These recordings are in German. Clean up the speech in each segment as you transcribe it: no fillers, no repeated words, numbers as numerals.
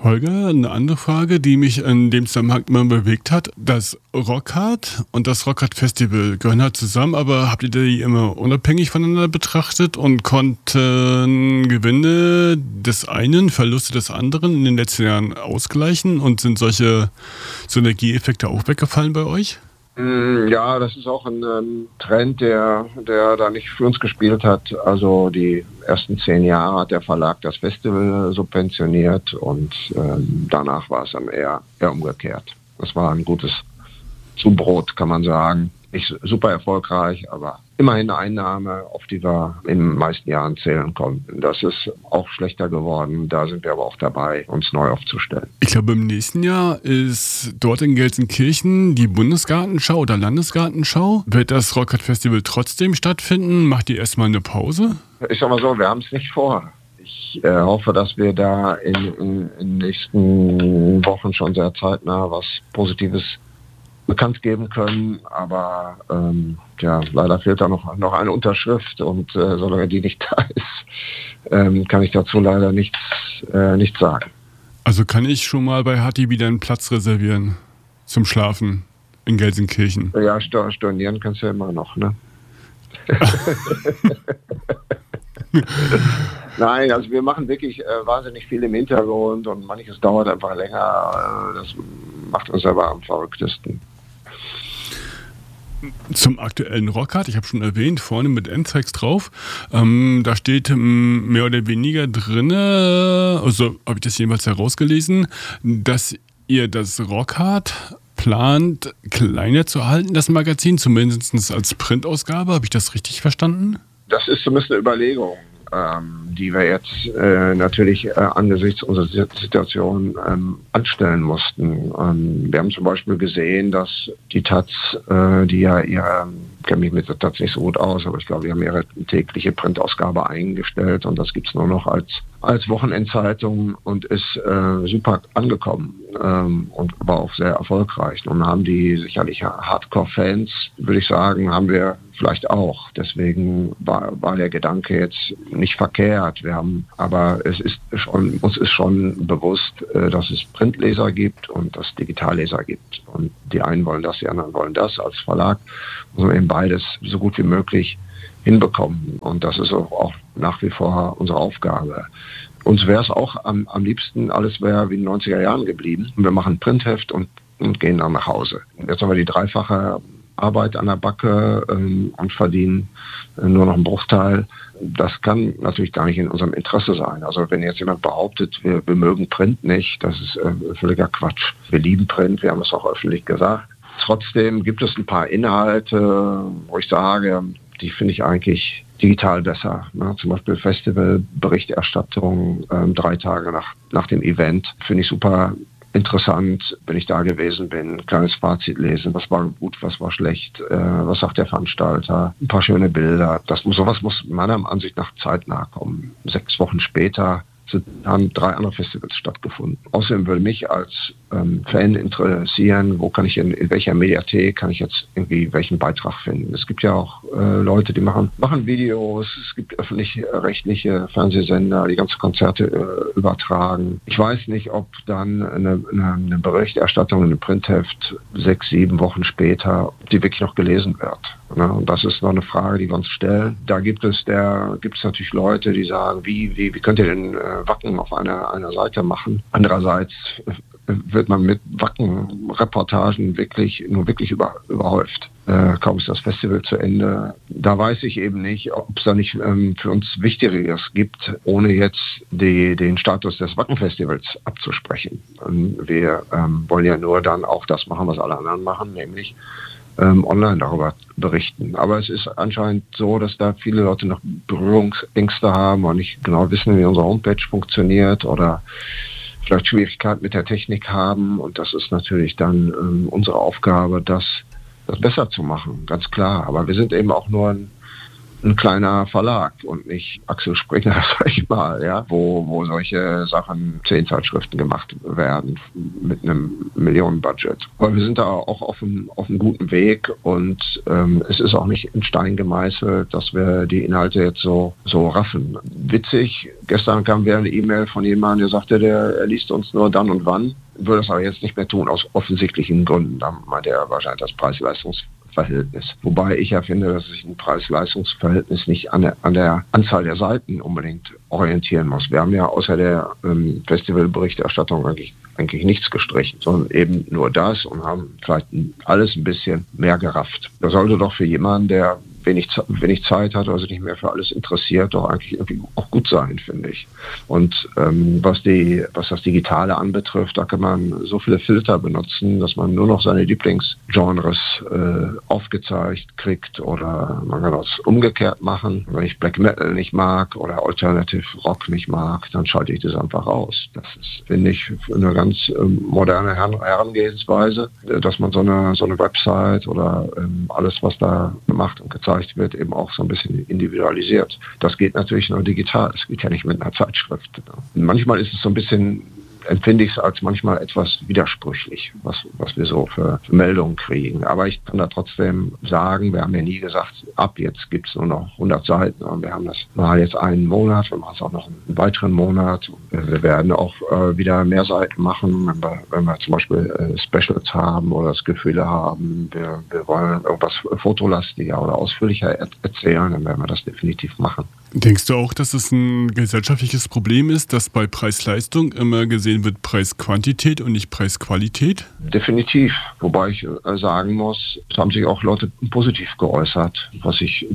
Holger, eine andere Frage, die mich in dem Zusammenhang immer bewegt hat. Das Rockhard und das Rockhard Festival gehören halt zusammen, aber habt ihr die immer unabhängig voneinander betrachtet und konnten Gewinne des einen, Verluste des anderen in den letzten Jahren ausgleichen und sind solche Synergieeffekte auch weggefallen bei euch? Ja, das ist auch ein Trend, der da nicht für uns gespielt hat. Also die ersten 10 Jahre hat der Verlag das Festival subventioniert und danach war es dann eher umgekehrt. Das war ein gutes Zubrot, kann man sagen. Nicht super erfolgreich, aber immerhin eine Einnahme, auf die wir in den meisten Jahren zählen konnten. Das ist auch schlechter geworden. Da sind wir aber auch dabei, uns neu aufzustellen. Ich glaube, im nächsten Jahr ist dort in Gelsenkirchen die Bundesgartenschau oder Landesgartenschau. Wird das Rockhard Festival trotzdem stattfinden? Macht ihr erstmal eine Pause? Ich sag mal so, wir haben es nicht vor. Ich hoffe, dass wir da in den nächsten Wochen schon sehr zeitnah was Positives bekannt geben können, aber leider fehlt da noch eine Unterschrift und solange die nicht da ist, kann ich dazu leider nichts sagen. Also kann ich schon mal bei Hatti wieder einen Platz reservieren zum Schlafen in Gelsenkirchen? Ja, stornieren kannst du ja immer noch, ne? Nein, also wir machen wirklich wahnsinnig viel im Hintergrund und manches dauert einfach länger. Das macht uns aber am verrücktesten. Zum aktuellen Rockhard, ich habe schon erwähnt, vorne mit Anthrax drauf. Da steht mehr oder weniger drin, also habe ich das jedenfalls herausgelesen, dass ihr das Rockhard plant, kleiner zu halten, das Magazin, zumindest als Printausgabe. Habe ich das richtig verstanden? Das ist zumindest eine Überlegung, die wir jetzt natürlich angesichts unserer Situation anstellen mussten. Wir haben zum Beispiel gesehen, dass die Taz, die ja ich kenne mich mit der Taz nicht so gut aus, aber ich glaube, die haben ihre tägliche Printausgabe eingestellt und das gibt es nur noch als Wochenendzeitung und ist super angekommen und war auch sehr erfolgreich. Nun haben die sicherlich Hardcore-Fans, würde ich sagen, haben wir vielleicht auch. Deswegen war der Gedanke jetzt nicht verkehrt. Aber uns ist schon bewusst, dass es Printleser gibt und dass es Digitalleser gibt. Und die einen wollen das, die anderen wollen das. Als Verlag müssen wir eben beides so gut wie möglich hinbekommen. Und das ist auch nach wie vor unsere Aufgabe. Uns wäre es auch am liebsten, alles wäre wie in den 90er Jahren geblieben. Wir machen ein Printheft und gehen dann nach Hause. Jetzt haben wir die dreifache Arbeit an der Backe und verdienen nur noch einen Bruchteil. Das kann natürlich gar nicht in unserem Interesse sein. Also wenn jetzt jemand behauptet, wir mögen Print nicht, das ist völliger Quatsch. Wir lieben Print, wir haben es auch öffentlich gesagt. Trotzdem gibt es ein paar Inhalte, wo ich sage, die finde ich eigentlich digital besser. Ne? Zum Beispiel Festivalberichterstattung 3 Tage nach dem Event. Finde ich super interessant, wenn ich da gewesen bin. Kleines Fazit lesen, was war gut, was war schlecht, was sagt der Veranstalter. Ein paar schöne Bilder. Sowas muss meiner Ansicht nach zeitnah kommen. 6 Wochen später haben 3 andere Festivals stattgefunden. Außerdem würde mich als Fan interessieren, wo kann ich in welcher Mediathek kann ich jetzt irgendwie welchen Beitrag finden. Es gibt ja auch Leute, die machen Videos, es gibt öffentlich-rechtliche Fernsehsender, die ganze Konzerte übertragen. Ich weiß nicht, ob dann eine Berichterstattung in einem Printheft 6, 7 Wochen später, die wirklich noch gelesen wird. Ne? Und das ist noch eine Frage, die wir uns stellen. Da gibt es natürlich Leute, die sagen, wie könnt ihr denn Wacken auf einer Seite machen? Andererseits wird man mit Wacken-Reportagen wirklich überhäuft. Kaum ist das Festival zu Ende. Da weiß ich eben nicht, ob es da nicht für uns Wichtigeres gibt, ohne jetzt den Status des Wacken-Festivals abzusprechen. Wir wollen ja nur dann auch das machen, was alle anderen machen, nämlich online darüber berichten. Aber es ist anscheinend so, dass da viele Leute noch Berührungsängste haben und nicht genau wissen, wie unsere Homepage funktioniert oder vielleicht Schwierigkeiten mit der Technik haben. Und das ist natürlich dann unsere Aufgabe, das besser zu machen, ganz klar. Aber wir sind eben auch nur ein kleiner Verlag und nicht Axel Springer, sag ich mal, ja, wo solche Sachen 10 Zeitschriften gemacht werden mit einem Millionenbudget. Aber wir sind da auch auf einem guten Weg und es ist auch nicht in Stein gemeißelt, dass wir die Inhalte jetzt so raffen. Witzig, gestern kam wieder eine E-Mail von jemandem, der sagte, er liest uns nur dann und wann, würde das aber jetzt nicht mehr tun, aus offensichtlichen Gründen. Da meint er wahrscheinlich das Preis-Leistungs-Verhältnis. Wobei ich ja finde, dass sich ein Preis-Leistungs-Verhältnis nicht an der Anzahl der Seiten unbedingt orientieren muss. Wir haben ja außer der Festivalberichterstattung eigentlich nichts gestrichen, sondern eben nur das und haben vielleicht alles ein bisschen mehr gerafft. Das sollte doch für jemanden, der wenig Zeit hat, also nicht mehr für alles interessiert, doch eigentlich irgendwie auch gut sein, finde ich. Und was das Digitale anbetrifft, da kann man so viele Filter benutzen, dass man nur noch seine Lieblingsgenres aufgezeigt kriegt oder man kann das umgekehrt machen. Wenn ich Black Metal nicht mag oder Alternative Rock nicht mag, dann schalte ich das einfach aus. Das ist, finde ich, eine ganz moderne Herangehensweise, dass man so eine Website oder alles, was da gemacht und gezeigt wird, eben auch so ein bisschen individualisiert. Das geht natürlich nur digital. Das geht ja nicht mit einer Zeitschrift. Manchmal ist es so ein bisschen, empfinde ich es als manchmal etwas widersprüchlich, was wir so für Meldungen kriegen. Aber ich kann da trotzdem sagen, wir haben ja nie gesagt, ab jetzt gibt es nur noch 100 Seiten. Und wir haben das mal jetzt einen Monat, wir machen es auch noch einen weiteren Monat. Wir werden auch wieder mehr Seiten machen, wenn wir zum Beispiel Specials haben oder das Gefühl haben, wir wollen irgendwas fotolastiger oder ausführlicher erzählen, dann werden wir das definitiv machen. Denkst du auch, dass es ein gesellschaftliches Problem ist, dass bei Preis-Leistung immer gesehen wird Preis-Quantität und nicht Preis-Qualität? Definitiv. Wobei ich sagen muss, es haben sich auch Leute positiv geäußert, was ich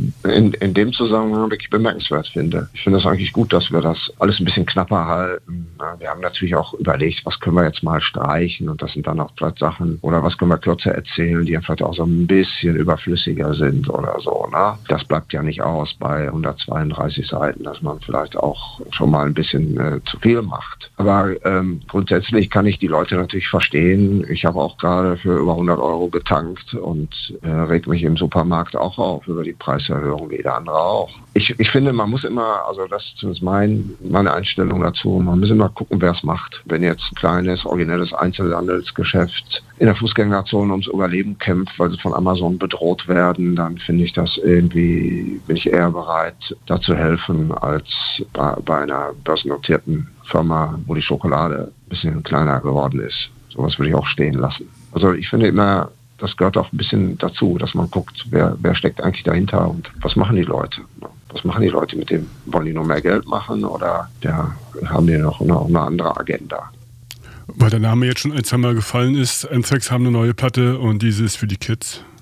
in dem Zusammenhang wirklich bemerkenswert finde. Ich finde es eigentlich gut, dass wir das alles ein bisschen knapper halten. Wir haben natürlich auch überlegt, was können wir jetzt mal streichen und das sind dann auch vielleicht Sachen, oder was können wir kürzer erzählen, die vielleicht auch so ein bisschen überflüssiger sind oder so. Ne? Das bleibt ja nicht aus bei 132 Seiten, dass man vielleicht auch schon mal ein bisschen zu viel macht. Aber grundsätzlich kann ich die Leute natürlich verstehen. Ich habe auch gerade für über 100 € getankt und reg mich im Supermarkt auch auf über die Preiserhöhung, wie jeder andere auch. Ich finde, man muss immer, also das ist zumindest meine Einstellung dazu, man muss immer gucken, wer es macht. Wenn jetzt ein kleines, originelles Einzelhandelsgeschäft in der Fußgängerzone ums Überleben kämpft, weil sie von Amazon bedroht werden, dann finde ich das irgendwie, bin ich eher bereit, da zu helfen, als bei einer börsennotierten Firma, wo die Schokolade ein bisschen kleiner geworden ist. Sowas würde ich auch stehen lassen. Also ich finde immer, das gehört auch ein bisschen dazu, dass man guckt, wer steckt eigentlich dahinter und was machen die Leute. Was machen die Leute mit dem? Wollen die nur mehr Geld machen oder haben die noch eine andere Agenda? Weil der Name jetzt schon ein, zweimal gefallen ist, Anthrax haben eine neue Platte und diese ist für die Kids.